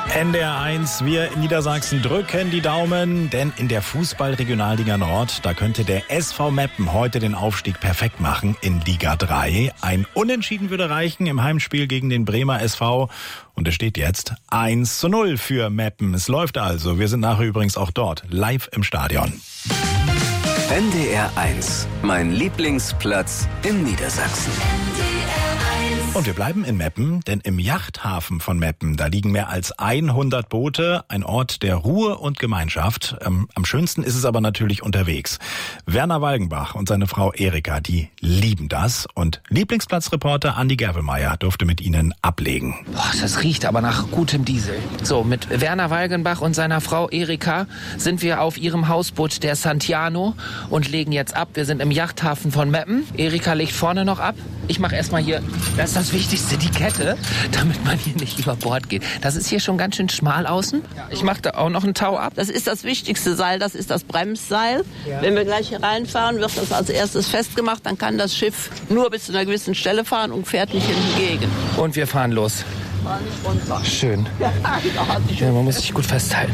NDR 1, wir in Niedersachsen drücken die Daumen, denn in der Fußball-Regionalliga Nord, da könnte der SV Meppen heute den Aufstieg perfekt machen in Liga 3. Ein Unentschieden würde reichen im Heimspiel gegen den Bremer SV und es steht jetzt 1:0 für Meppen. Es läuft also, wir sind nachher übrigens auch dort, live im Stadion. NDR 1, mein Lieblingsplatz in Niedersachsen. Und wir bleiben in Meppen, denn im Yachthafen von Meppen, da liegen mehr als 100 Boote, ein Ort der Ruhe und Gemeinschaft. Am schönsten ist es aber natürlich unterwegs. Werner Walgenbach und seine Frau Erika, die lieben das. Und Lieblingsplatzreporter Andi Gervelmeier durfte mit ihnen ablegen. Boah, das riecht aber nach gutem Diesel. So, mit Werner Walgenbach und seiner Frau Erika sind wir auf ihrem Hausboot der Santiano und legen jetzt ab. Wir sind im Yachthafen von Meppen. Erika legt vorne noch ab. Ich mache erstmal hier, das ist das Wichtigste, die Kette, damit man hier nicht über Bord geht. Das ist hier schon ganz schön schmal außen. Ich mache da auch noch ein Tau ab. Das ist das wichtigste Seil, das ist das Bremsseil. Ja. Wenn wir gleich hier reinfahren, wird das als erstes festgemacht. Dann kann das Schiff nur bis zu einer gewissen Stelle fahren und fährt nicht entgegen. Und wir fahren los. Fahren nicht runter. Schön. Ja, man muss sich gut festhalten.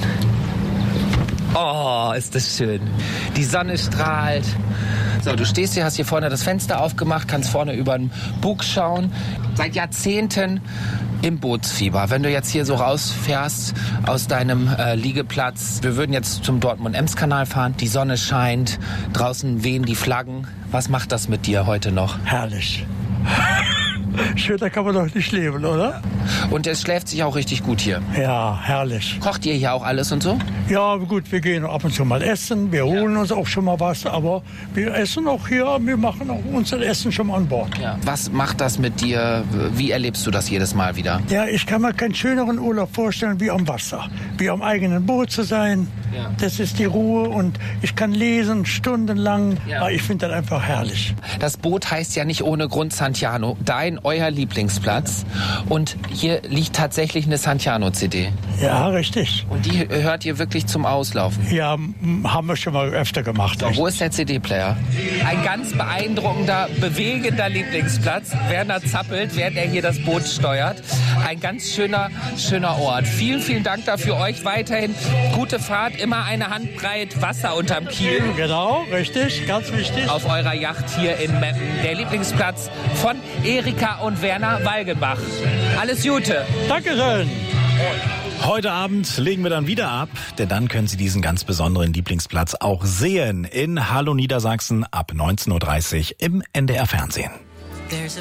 Oh, ist das schön. Die Sonne strahlt. So, du stehst hier, hast hier vorne das Fenster aufgemacht, kannst vorne über den Bug schauen. Seit Jahrzehnten im Bootsfieber. Wenn du jetzt hier so rausfährst aus deinem Liegeplatz, wir würden jetzt zum Dortmund-Ems-Kanal fahren, die Sonne scheint, draußen wehen die Flaggen. Was macht das mit dir heute noch? Herrlich. Schöner kann man doch nicht leben, oder? Und es schläft sich auch richtig gut hier. Ja, herrlich. Kocht ihr hier auch alles und so? Ja, gut, wir gehen ab und zu mal essen. Wir holen uns auch schon mal was, aber wir essen auch hier. Wir machen auch unser Essen schon mal an Bord. Ja. Was macht das mit dir? Wie erlebst du das jedes Mal wieder? Ja, ich kann mir keinen schöneren Urlaub vorstellen wie am Wasser. Wie am eigenen Boot zu sein. Ja. Das ist die Ruhe und ich kann lesen stundenlang. Ja. Ich finde das einfach herrlich. Das Boot heißt ja nicht ohne Grund Santiano. Euer Lieblingsplatz. Und hier liegt tatsächlich eine Santiano-CD. Ja, richtig. Und die hört ihr wirklich zum Auslaufen? Ja, haben wir schon mal öfter gemacht. So, wo ist der CD-Player? Ein ganz beeindruckender, bewegender Lieblingsplatz. Werner zappelt, während er hier das Boot steuert. Ein ganz schöner Ort. Vielen, vielen Dank dafür. Euch weiterhin gute Fahrt. Immer eine Handbreit Wasser unterm Kiel. Genau, richtig, ganz wichtig. Auf eurer Yacht hier in Meppen. Der Lieblingsplatz von Erika und Werner Walgenbach. Alles Gute. Dankeschön. Heute Abend legen wir dann wieder ab, denn dann können Sie diesen ganz besonderen Lieblingsplatz auch sehen in Hallo Niedersachsen ab 19:30 Uhr im NDR Fernsehen.